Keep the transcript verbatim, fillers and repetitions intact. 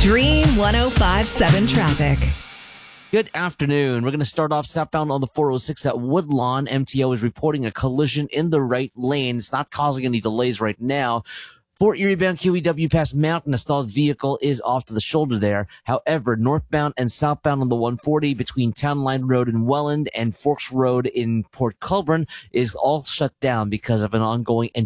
Dream one oh five point seven traffic. Good afternoon. We're going to start off southbound on the four oh six at Woodlawn. M T O is reporting a collision in the right lane. It's not causing any delays right now. Fort Erie bound Q E W past Mountain, a stalled vehicle is off to the shoulder there. However, northbound and southbound on the one forty between Town Line Road in Welland and Forks Road in Port Colborne is all shut down because of an ongoing